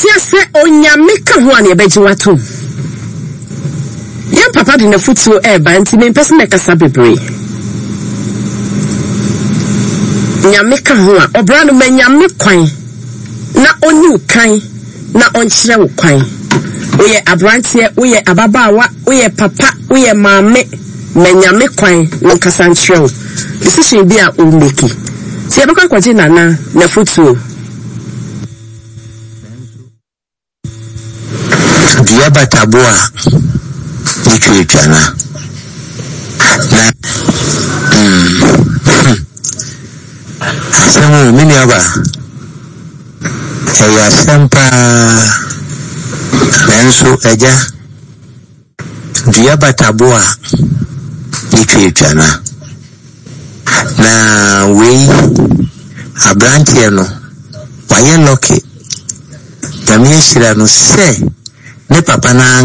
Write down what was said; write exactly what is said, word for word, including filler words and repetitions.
Asia se onyame ka ho an ye beji wato. Ye papa de na futuo e ba nti me pese me kasa bebre. Nyame ka ho a obra no manyame kwan na onyu kan na onkyere wo kwan. Oye abrantie, oye ababawa, oye papa, oye maame, manyame kwan no kasa nkyere wo. Decision bi a o make. Si abaka kwaje nana na futuo. Diaba tabua nichwe chana na mm asamu mini aba eya sempa nenso eja diaba tabua nichwe chana na we abrantie no waye loke tamie shira no se ne papa na